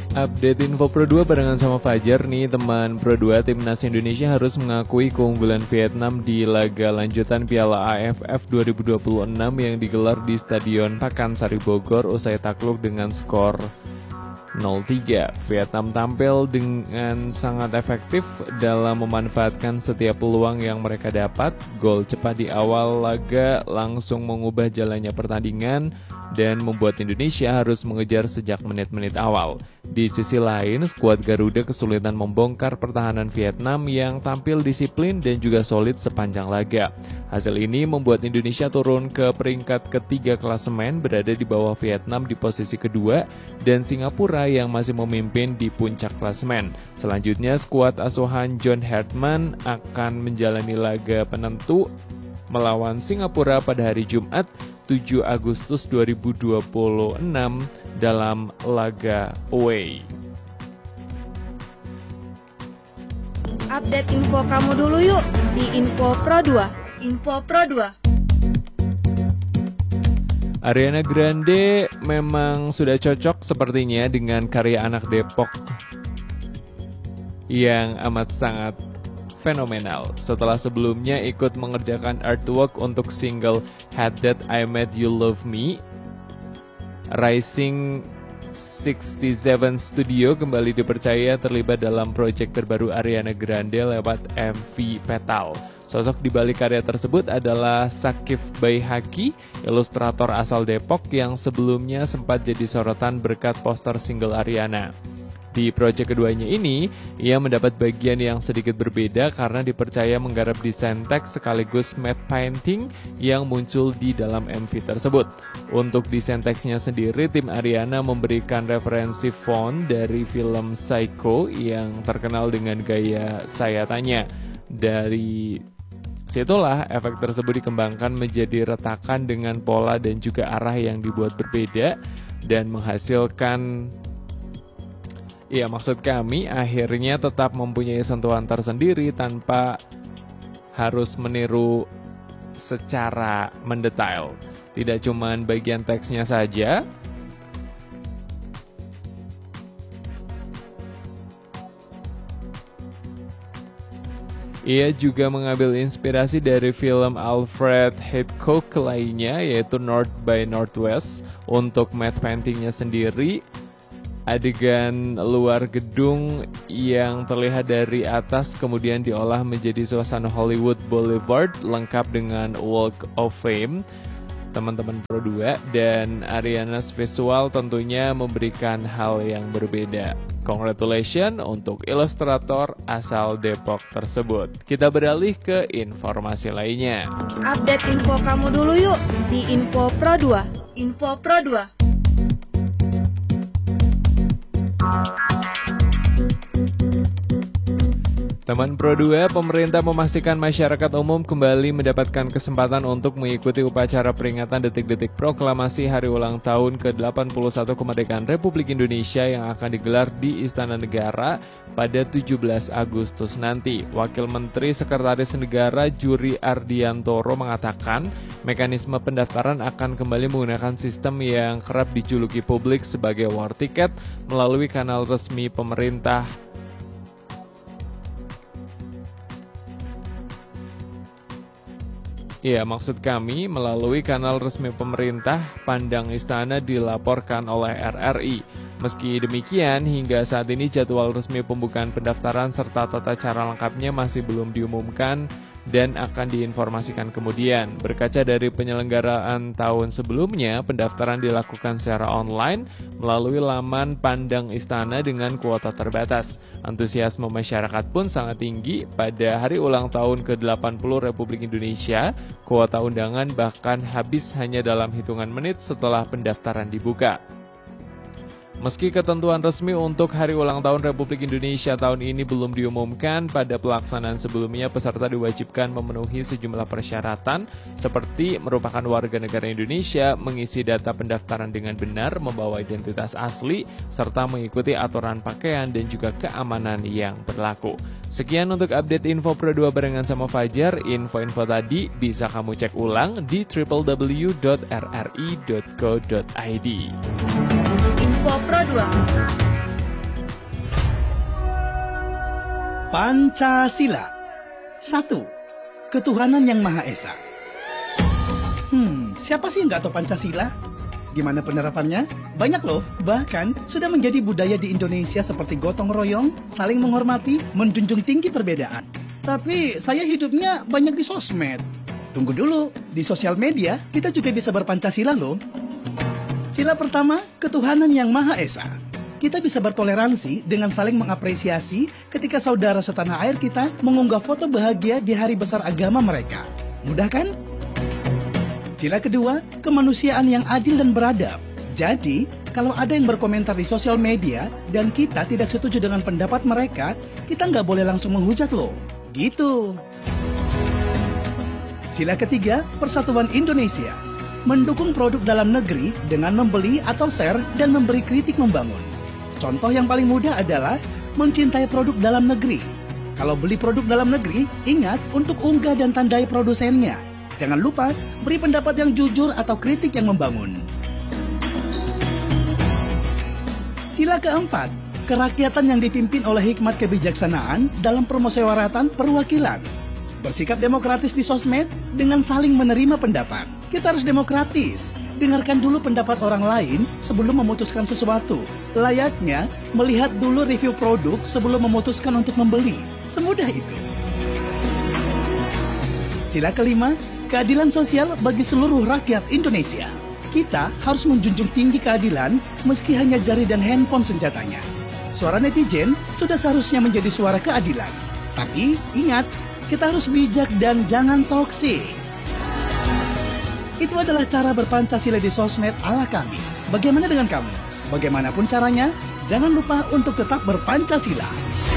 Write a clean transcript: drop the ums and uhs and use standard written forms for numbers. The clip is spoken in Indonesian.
Update info Pro 2 barengan sama Fajar nih teman Pro 2. Timnas Indonesia harus mengakui keunggulan Vietnam di laga lanjutan Piala AFF 2026 yang digelar di Stadion Pakansari Bogor usai takluk dengan skor 0-3. Vietnam tampil dengan sangat efektif dalam memanfaatkan setiap peluang yang mereka dapat. Gol cepat di awal laga langsung mengubah jalannya pertandingan dan membuat Indonesia harus mengejar sejak menit-menit awal. Di sisi lain, skuad Garuda kesulitan membongkar pertahanan Vietnam yang tampil disiplin dan juga solid sepanjang laga. Hasil ini membuat Indonesia turun ke peringkat ketiga klasemen, berada di bawah Vietnam di posisi kedua dan Singapura yang masih memimpin di puncak klasemen. Selanjutnya, skuad asuhan John Hartman akan menjalani laga penentu melawan Singapura pada hari Jumat 7 Agustus 2026 dalam laga away. Update info kamu dulu yuk di Info Pro 2. Info Pro 2. Ariana Grande memang sudah cocok sepertinya dengan karya anak Depok yang amat sangat fenomenal. Setelah sebelumnya ikut mengerjakan artwork untuk single Had That I Met You Love Me, Rising 67 Studio kembali dipercaya terlibat dalam proyek terbaru Ariana Grande lewat MV Petal. Sosok di balik karya tersebut adalah Sakif Baihaqi, ilustrator asal Depok yang sebelumnya sempat jadi sorotan berkat poster single Ariana. Di proyek keduanya ini, ia mendapat bagian yang sedikit berbeda karena dipercaya menggarap desain teks sekaligus matte painting yang muncul di dalam MV tersebut. Untuk desain teksnya sendiri, tim Ariana memberikan referensi font dari film Psycho yang terkenal dengan gaya sayatannya. Dari situlah efek tersebut dikembangkan menjadi retakan dengan pola dan juga arah yang dibuat berbeda dan menghasilkan maksud kami akhirnya tetap mempunyai sentuhan tersendiri tanpa harus meniru secara mendetail. Tidak cuma bagian teksnya saja, ia juga mengambil inspirasi dari film Alfred Hitchcock lainnya yaitu North by Northwest. Untuk matte paintingnya sendiri, adegan luar gedung yang terlihat dari atas kemudian diolah menjadi suasana Hollywood Boulevard lengkap dengan Walk of Fame. Teman-teman Pro 2 dan Ariana's visual tentunya memberikan hal yang berbeda. Congratulations untuk ilustrator asal Depok tersebut. Kita beralih ke informasi lainnya. Update info kamu dulu yuk di Info Pro 2. Info Pro 2. Teman Pro 2, pemerintah memastikan masyarakat umum kembali mendapatkan kesempatan untuk mengikuti upacara peringatan detik-detik proklamasi Hari Ulang Tahun ke-81 Kemerdekaan Republik Indonesia yang akan digelar di Istana Negara pada 17 Agustus nanti. Wakil Menteri Sekretaris Negara Juri Ardiantoro mengatakan mekanisme pendaftaran akan kembali menggunakan sistem yang kerap dijuluki publik sebagai war ticket melalui kanal resmi pemerintah. Maksud kami melalui kanal resmi pemerintah, Pandang Istana dilaporkan oleh RRI. Meski demikian, hingga saat ini jadwal resmi pembukaan pendaftaran serta tata cara lengkapnya masih belum diumumkan dan akan diinformasikan kemudian. Berkaca dari penyelenggaraan tahun sebelumnya, pendaftaran dilakukan secara online melalui laman Pandang Istana dengan kuota terbatas. Antusiasme masyarakat pun sangat tinggi. Pada hari ulang tahun ke-80 Republik Indonesia, kuota undangan bahkan habis hanya dalam hitungan menit setelah pendaftaran dibuka. Meski ketentuan resmi untuk Hari Ulang Tahun Republik Indonesia tahun ini belum diumumkan, pada pelaksanaan sebelumnya peserta diwajibkan memenuhi sejumlah persyaratan seperti merupakan warga negara Indonesia, mengisi data pendaftaran dengan benar, membawa identitas asli, serta mengikuti aturan pakaian dan juga keamanan yang berlaku. Sekian untuk update Info Pro 2 barengan sama Fajar. Info-info tadi bisa kamu cek ulang di www.rri.co.id. Info Pro 2. Pancasila. 1. Ketuhanan yang Maha Esa. Siapa sih nggak tahu Pancasila? Gimana penerapannya? Banyak loh, bahkan sudah menjadi budaya di Indonesia seperti gotong royong, saling menghormati, menjunjung tinggi perbedaan. Tapi saya hidupnya banyak di sosmed. Tunggu dulu, di sosial media kita juga bisa berpancasila loh. Sila pertama, ketuhanan yang Maha Esa. Kita bisa bertoleransi dengan saling mengapresiasi ketika saudara setanah air kita mengunggah foto bahagia di hari besar agama mereka. Mudah kan? Sila kedua, kemanusiaan yang adil dan beradab. Jadi, kalau ada yang berkomentar di sosial media dan kita tidak setuju dengan pendapat mereka, kita nggak boleh langsung menghujat loh. Gitu. Sila ketiga, persatuan Indonesia. Mendukung produk dalam negeri dengan membeli atau share dan memberi kritik membangun. Contoh yang paling mudah adalah mencintai produk dalam negeri. Kalau beli produk dalam negeri, ingat untuk unggah dan tandai produsennya. Jangan lupa beri pendapat yang jujur atau kritik yang membangun. Sila keempat, kerakyatan yang dipimpin oleh hikmat kebijaksanaan dalam permusyawaratan perwakilan. Bersikap demokratis di sosmed dengan saling menerima pendapat. Kita harus demokratis. Dengarkan dulu pendapat orang lain sebelum memutuskan sesuatu. Layaknya melihat dulu review produk sebelum memutuskan untuk membeli. Semudah itu. Sila kelima, keadilan sosial bagi seluruh rakyat Indonesia. Kita harus menjunjung tinggi keadilan meski hanya jari dan handphone senjatanya. Suara netizen sudah seharusnya menjadi suara keadilan. Tapi ingat, kita harus bijak dan jangan toksik. Itu adalah cara berpancasila di sosmed ala kami. Bagaimana dengan kamu? Bagaimanapun caranya, jangan lupa untuk tetap berpancasila.